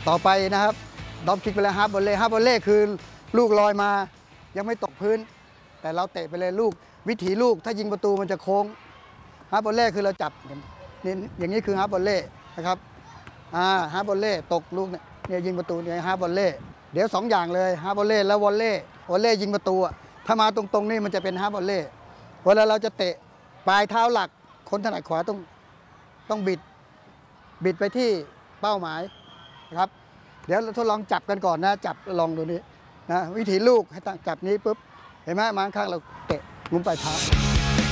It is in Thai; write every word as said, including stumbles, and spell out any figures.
ต่อไปนะครับดอมคิกไปแล้วฮาร์ดบอลเล่ฮาร์ดบอลเล่คือลูกลอยมายังไม่ตกพื้นแต่เราเตะไปเลยลูกวิถีลูกถ้ายิงประตูมันจะโค้งฮาร์ดบอลเล่คือเราจับนี่อย่างนี้คือฮาร์ดบอลเล่นะครับอ่าฮาร์ดบอลเล่ตกลูกเนี่ยเนี่ยยิงประตูเนี่ยฮาร์ดบอลเล่เดี๋ยวสองอย่างเลยฮาร์ดบอลเล่แล้ววอลเล่วอลเล่ยิงประตูถ้ามาตรงๆนี่มันจะเป็นฮาร์ดบอลเล่เวลาเราจะเตะปลายเท้าหลักคนถนัดขวาต้องต้องบิดบิดไปที่เป้าหมายนะครับเดี๋ยวเราทดลองจับกันก่อนนะจับลองดูนี้นะวิธีลูกให้ตั้งจับนี้ปุ๊บเห็นไหมมาข้างเราเตะงุ้มปลายเท้า